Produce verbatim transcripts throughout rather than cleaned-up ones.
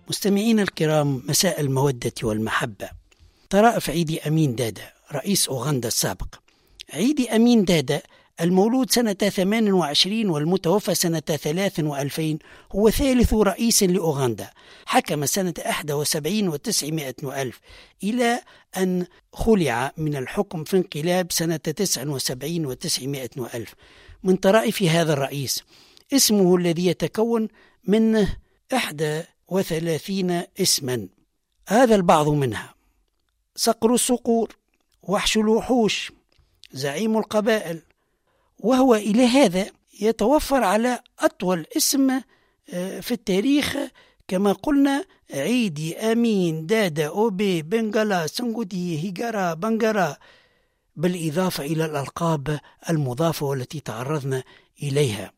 مستمعين الكرام، مساء المودة والمحبة. ترأف عيدي أمين دادا رئيس أوغندا السابق. عيدي أمين دادا المولود سنة ثمان وعشرين والمتوفى سنة ثلاث وألفين هو ثالث رئيس لأوغندا. حكم سنة أحد وسبعين وتسعمائة وألف إلى أن خلع من الحكم في انقلاب سنة تسع وسبعين وتسعمائة وألف. من طرائف هذا الرئيس اسمه الذي يتكون من إحدى وثلاثين اسما، هذا البعض منها: صقر الصقور، وحش الوحوش، زعيم القبائل. وهو إلى هذا يتوفر على أطول اسم في التاريخ كما قلنا: عيدي أمين دادا أوبي بنغالا سنغودي هيغارا بنغارا، بالإضافة إلى الألقاب المضافة والتي تعرضنا إليها: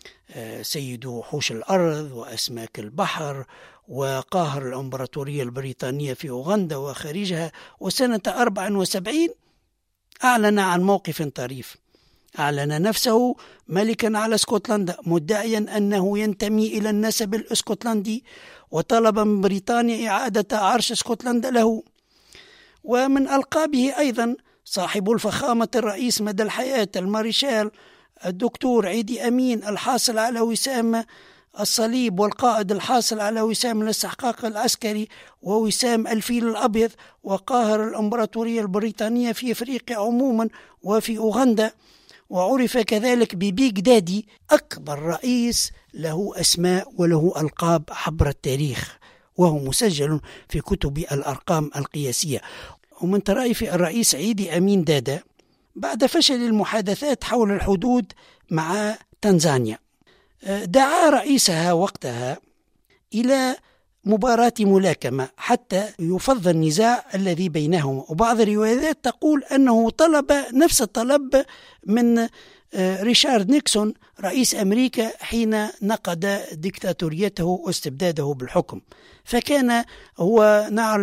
سيد وحوش الأرض وأسماك البحر، وقاهر الإمبراطورية البريطانية في أوغندا وخارجها. وسنة أربع وسبعين أعلن عن موقف طريف، أعلن نفسه ملكا على اسكتلندا مدعيا أنه ينتمي إلى النسب الاسكتلندي، وطلب من بريطانيا إعادة عرش اسكتلندا له. ومن ألقابه أيضا صاحب الفخامة الرئيس مدى الحياة المارشال الدكتور عيدي أمين الحاصل على وسام الصليب، والقائد الحاصل على وسام الاستحقاق العسكري ووسام الفيل الأبيض، وقاهر الإمبراطورية البريطانية في أفريقيا عموما وفي أوغندا. وعرف كذلك ببيج دادي، أكبر رئيس له أسماء وله ألقاب عبر التاريخ، وهو مسجل في كتب الأرقام القياسية. ومن طرائف الرئيس عيدي أمين دادا بعد فشل المحادثات حول الحدود مع تنزانيا، دعا رئيسها وقتها إلى مباراة ملاكمة حتى يفض النزاع الذي بينهم. وبعض الروايات تقول أنه طلب نفس الطلب من ريشارد نيكسون رئيس أمريكا حين نقد ديكتاتوريته واستبداده بالحكم. فكان هو نعرف